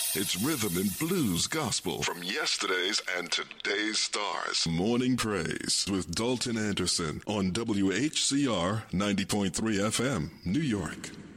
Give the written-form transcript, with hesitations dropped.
It's rhythm and blues gospel from yesterday's and today's stars. Morning Praise with Dalton Anderson on WHCR 90.3 FM, New York.